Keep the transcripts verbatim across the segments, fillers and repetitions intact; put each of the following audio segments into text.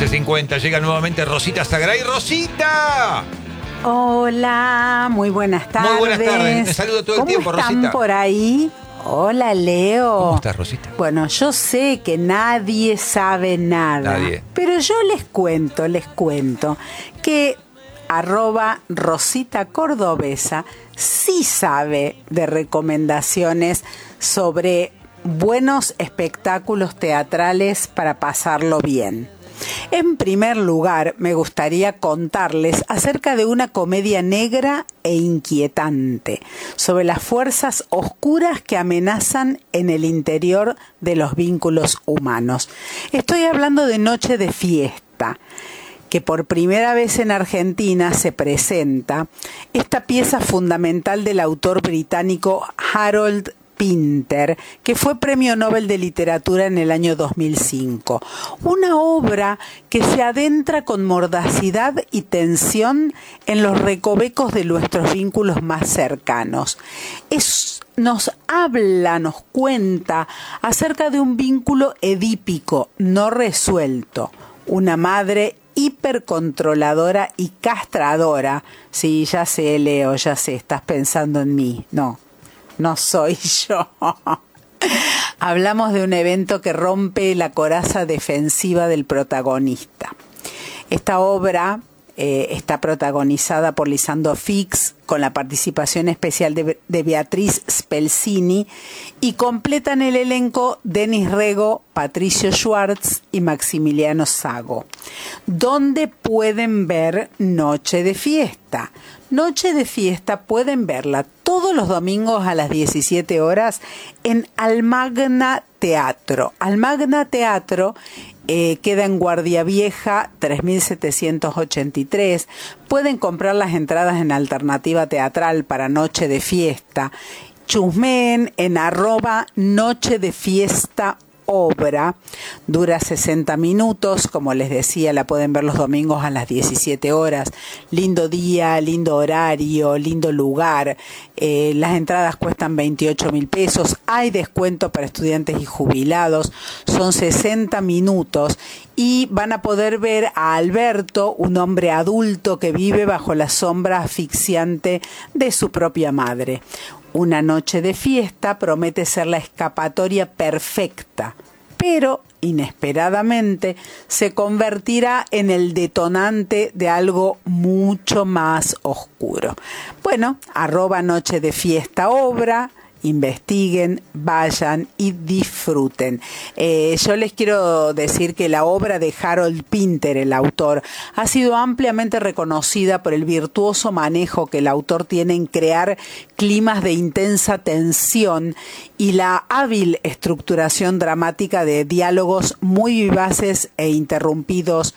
once cincuenta. Llega nuevamente Rosita Zagaray. ¡Rosita! Hola, muy buenas tardes. Muy buenas tardes. Me saludo todo el tiempo, Rosita. ¿Cómo están por ahí? Hola, Leo. ¿Cómo estás, Rosita? Bueno, yo sé que nadie sabe nada. Nadie. Pero yo les cuento, les cuento que arroba Rosita Cordobesa sí sabe de recomendaciones sobre buenos espectáculos teatrales para pasarlo bien. En primer lugar, me gustaría contarles acerca de una comedia negra e inquietante sobre las fuerzas oscuras que amenazan en el interior de los vínculos humanos. Estoy hablando de Noche de Fiesta, que por primera vez en Argentina se presenta esta pieza fundamental del autor británico Harold Pinter, que fue Premio Nobel de Literatura en el año dos mil cinco. Una obra que se adentra con mordacidad y tensión en los recovecos de nuestros vínculos más cercanos. Es, nos habla, nos cuenta acerca de un vínculo edípico no resuelto. Una madre hipercontroladora y castradora. Sí, ya sé, Leo, ya sé, estás pensando en mí. No. No soy yo. Hablamos de un evento que rompe la coraza defensiva del protagonista. Esta obra eh, está protagonizada por Lisandro Fix, con la participación especial de, de Beatriz Spelzini, y completan el elenco Denis Rego, Patricio Schwartz y Maximiliano Sago. ¿Dónde pueden ver Noche de Fiesta? Noche de Fiesta pueden verla todos los domingos a las diecisiete horas en Almagna Teatro. Almagna Teatro eh, queda en Guardia Vieja tres mil setecientos ochenta y tres. Pueden comprar las entradas en Alternativa Teatral para Noche de Fiesta. Chusmeen en arroba Noche de Fiesta Obra. Dura sesenta minutos, como les decía, la pueden ver los domingos a las diecisiete horas. Lindo día, lindo horario, lindo lugar. Eh, las entradas cuestan veintiocho mil pesos. Hay descuento para estudiantes y jubilados. Son sesenta minutos y van a poder ver a Alberto, un hombre adulto que vive bajo la sombra asfixiante de su propia madre. Una noche de fiesta promete ser la escapatoria perfecta, pero inesperadamente se convertirá en el detonante de algo mucho más oscuro. Bueno, arroba Noche de Fiesta Obra. Investiguen, vayan y disfruten. Eh, yo les quiero decir que la obra de Harold Pinter, el autor, ha sido ampliamente reconocida por el virtuoso manejo que el autor tiene en crear climas de intensa tensión y la hábil estructuración dramática de diálogos muy vivaces e interrumpidos,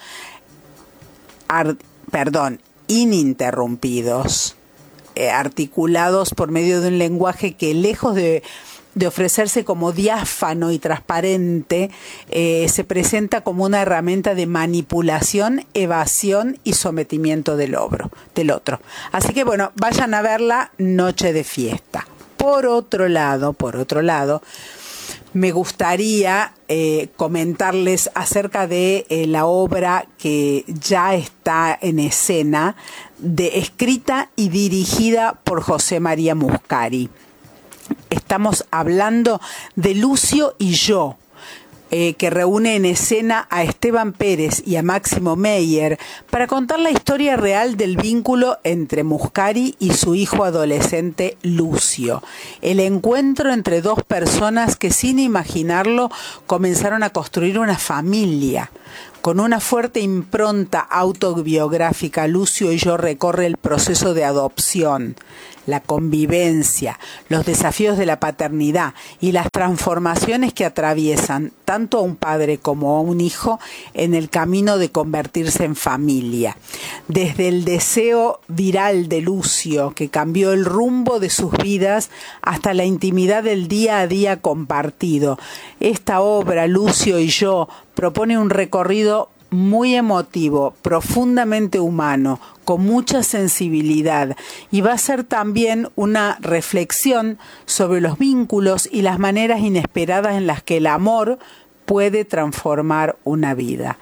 ar, perdón, ininterrumpidos. Eh, articulados por medio de un lenguaje que, lejos de, de ofrecerse como diáfano y transparente, eh, se presenta como una herramienta de manipulación, evasión y sometimiento del, obro, del otro. Así que bueno, vayan a verla, Noche de Fiesta. Por otro lado, por otro lado, me gustaría eh, comentarles acerca de eh, la obra que ya está en escena, de, escrita y dirigida por José María Muscari. Estamos hablando de Lucio y yo, eh, que reúne en escena a Esteban Pérez y a Máximo Meyer para contar la historia real del vínculo entre Muscari y su hijo adolescente Lucio. El encuentro entre dos personas que, sin imaginarlo, comenzaron a construir una familia. Con una fuerte impronta autobiográfica, Lucio y yo recorre el proceso de adopción, la convivencia, los desafíos de la paternidad y las transformaciones que atraviesan tanto a un padre como a un hijo en el camino de convertirse en familia. Desde el deseo viral de Lucio, que cambió el rumbo de sus vidas, hasta la intimidad del día a día compartido. Esta obra, Lucio y yo, propone un recorrido muy emotivo, profundamente humano, con mucha sensibilidad, y va a ser también una reflexión sobre los vínculos y las maneras inesperadas en las que el amor puede transformar una vida.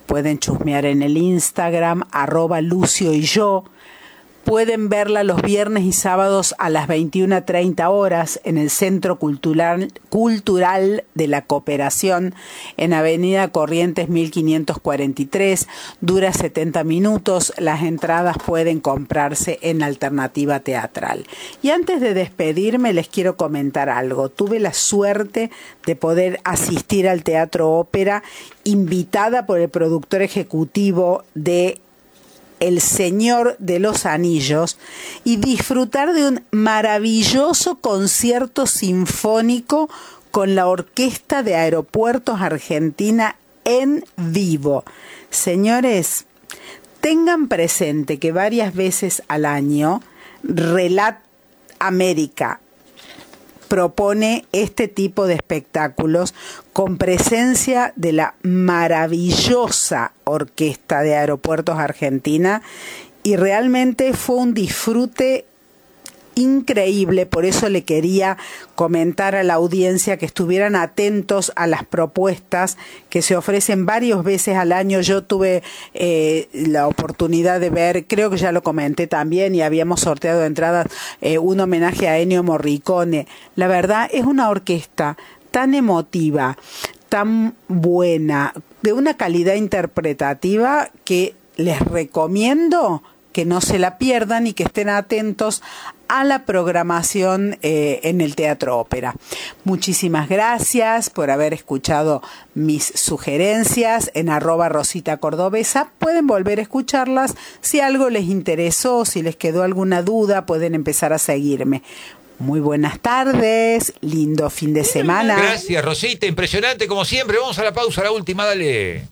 pueden chusmear en el Instagram, arroba Lucio y yo. Pueden verla los viernes y sábados a las veintiuna treinta horas en el Centro Cultural, Cultural de la Cooperación en Avenida Corrientes mil quinientos cuarenta y tres. Dura setenta minutos. Las entradas pueden comprarse en Alternativa Teatral. Y antes de despedirme les quiero comentar algo. Tuve la suerte de poder asistir al Teatro Ópera, invitada por el productor ejecutivo de El Señor de los Anillos, y disfrutar de un maravilloso concierto sinfónico con la Orquesta de Aeropuertos Argentina en vivo. Señores, tengan presente que varias veces al año Relat América propone este tipo de espectáculos con presencia de la maravillosa Orquesta de Aeropuertos Argentina, y realmente fue un disfrute increíble. Por eso le quería comentar a la audiencia que estuvieran atentos a las propuestas que se ofrecen varias veces al año. Yo tuve eh, la oportunidad de ver, creo que ya lo comenté también, y habíamos sorteado de entradas eh, un homenaje a Ennio Morricone. La verdad es una orquesta tan emotiva, tan buena, de una calidad interpretativa, que les recomiendo que no se la pierdan y que estén atentos a la programación eh, en el Teatro Ópera. Muchísimas gracias por haber escuchado mis sugerencias en arroba Rosita Cordobesa. Pueden volver a escucharlas. Si algo les interesó, si les quedó alguna duda, pueden empezar a seguirme. Muy buenas tardes, lindo fin de semana. Gracias, Rosita, impresionante como siempre. Vamos a la pausa, la última, dale.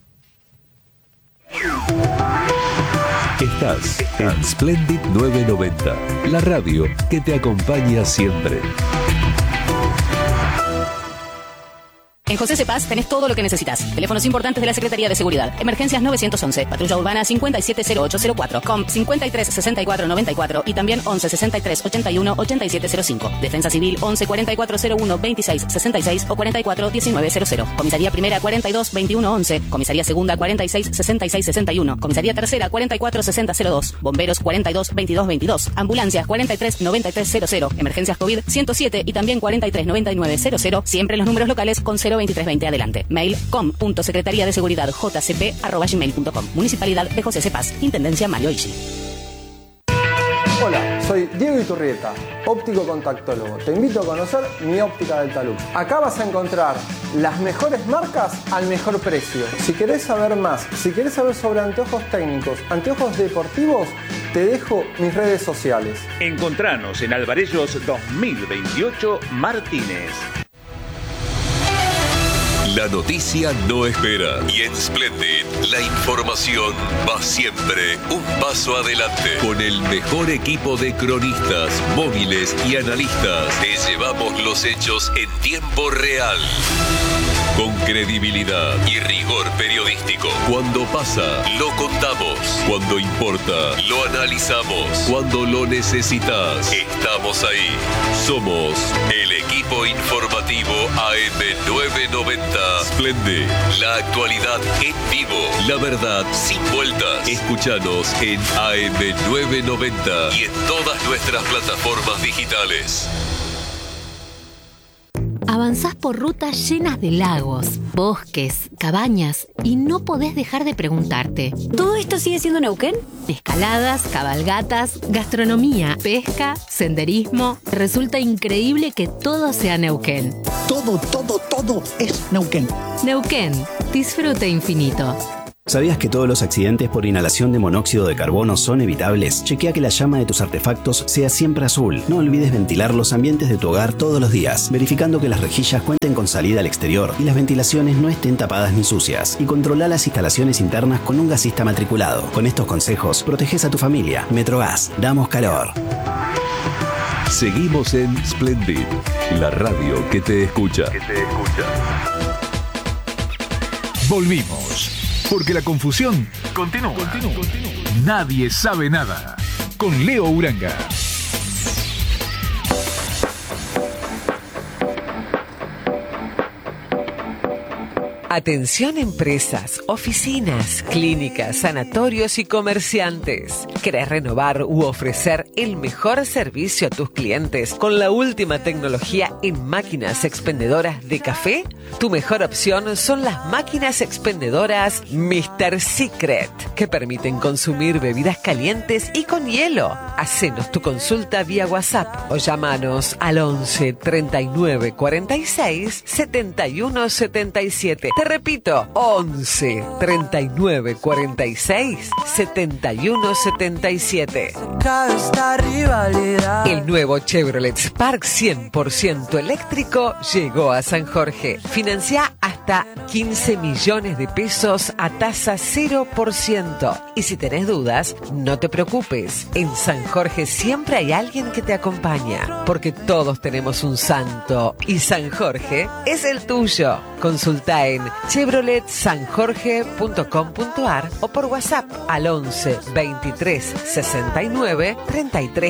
Estás en Splendid nueve noventa, la radio que te acompaña siempre. En José Cepaz tenés todo lo que necesitas. Teléfonos importantes de la Secretaría de Seguridad. Emergencias nueve once. Patrulla Urbana cincuenta y siete cero ocho cero cuatro. Com cincuenta y tres sesenta y cuatro noventa y cuatro. Y también once sesenta y tres ochenta y uno ochenta y siete cero cinco. Defensa Civil once cuarenta y cuatro cero uno veintiséis sesenta y seis o cuarenta y cuatro diecinueve cero cero. Comisaría Primera cuarenta y dos veintiuno once. Comisaría Segunda cuarenta y seis sesenta y seis sesenta y uno. Comisaría Tercera cuarenta y cuatro sesenta cero dos. Bomberos cuarenta y dos veintidós veintidós. Ambulancias cuarenta y tres noventa y tres cero cero. Emergencias COVID ciento siete y también cuarenta y tres noventa y nueve cero cero. Siempre los números locales con cero veintitrés veinte adelante. Mail com punto secretaría de seguridad jcp arroba gmail punto com. Municipalidad de José Cepaz. Intendencia Mario Isi. Hola, soy Diego Iturrieta, óptico contactólogo. Te invito a conocer mi óptica del talud. Acá vas a encontrar las mejores marcas al mejor precio. Si querés saber más, si querés saber sobre anteojos técnicos, anteojos deportivos, te dejo mis redes sociales. Encontranos en Alvarellos dos mil veintiocho Martínez. La noticia no espera y en Splendid la información va siempre un paso adelante. Con el mejor equipo de cronistas, móviles y analistas, te llevamos los hechos en tiempo real. Con credibilidad y rigor periodístico. Cuando pasa, lo contamos. Cuando importa, lo analizamos. Cuando lo necesitas, estamos ahí. Somos el equipo informativo A M nueve noventa. Splendid, la actualidad en vivo. La verdad sin vueltas. Escúchanos en A M nueve noventa y en todas nuestras plataformas digitales. Avanzás por rutas llenas de lagos, bosques, cabañas y no podés dejar de preguntarte: ¿todo esto sigue siendo Neuquén? Escaladas, cabalgatas, gastronomía, pesca, senderismo. Resulta increíble que todo sea Neuquén. Todo, todo, todo es Neuquén. Neuquén, disfrute infinito. ¿Sabías que todos los accidentes por inhalación de monóxido de carbono son evitables? Chequea que la llama de tus artefactos sea siempre azul. No olvides ventilar los ambientes de tu hogar todos los días, verificando que las rejillas cuenten con salida al exterior y las ventilaciones no estén tapadas ni sucias. Y controla las instalaciones internas con un gasista matriculado. Con estos consejos, proteges a tu familia. Metrogas, damos calor. Seguimos en Splendid, la radio que te escucha. Que te escucha. Volvimos. Porque la confusión continúa. continúa. Nadie sabe nada. Con Leo Uranga. Atención empresas, oficinas, clínicas, sanatorios y comerciantes. ¿Querés renovar u ofrecer el mejor servicio a tus clientes con la última tecnología en máquinas expendedoras de café? Tu mejor opción son las máquinas expendedoras míster Secret, que permiten consumir bebidas calientes y con hielo. Hacenos tu consulta vía WhatsApp o llámanos al once treinta y nueve cuarenta y seis setenta y uno setenta y siete. Te repito, once treinta y nueve cuarenta y seis setenta y uno setenta y siete. El nuevo Chevrolet Spark cien por ciento eléctrico llegó a San Jorge. Financia hasta quince millones de pesos a tasa cero por ciento. Y si tenés dudas, no te preocupes. En San Jorge siempre hay alguien que te acompaña, porque todos tenemos un santo y San Jorge es el tuyo. Consulta en chevrolet san jorge punto com punto a r o por WhatsApp al once veintitrés sesenta y nueve treinta y tres